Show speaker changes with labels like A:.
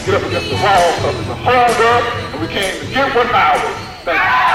A: get up against the wall because it's a hold up and we came to get what's ours. Thank you.